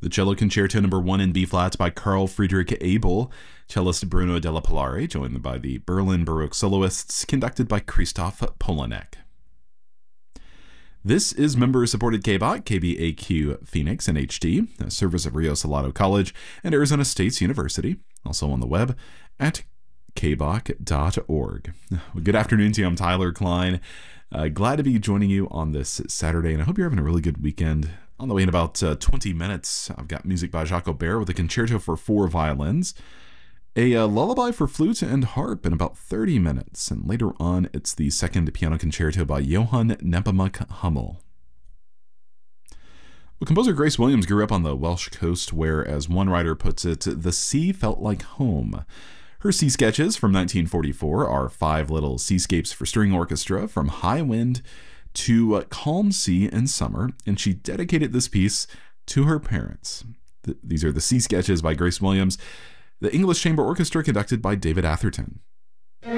The Cello Concerto No. 1 in B-flat by Carl Friedrich Abel, cellist Bruno Della Polare, joined by the Berlin Baroque soloists, conducted by Christoph Polanek. This is member-supported KBOT, KBAQ Phoenix and HD, a service of Rio Salado College and Arizona State University, also on the web at kbok.org. Well, good afternoon to you. I'm Tyler Klein. Glad to be joining you on this Saturday, and I hope you're having a really good weekend. On the way in about 20 minutes, I've got music by Jacques Aubert with a concerto for 4 violins, a lullaby for flute and harp in about 30 minutes, and later on, it's the second piano concerto by Johann Nepomuk Hummel. Well, composer Grace Williams grew up on the Welsh coast where, as one writer puts it, the sea felt like home. Her sea sketches from 1944 are 5 little seascapes for string orchestra, from high wind to calm sea in summer, and she dedicated this piece to her parents. These are the sea sketches by Grace Williams, the English Chamber Orchestra conducted by David Atherton.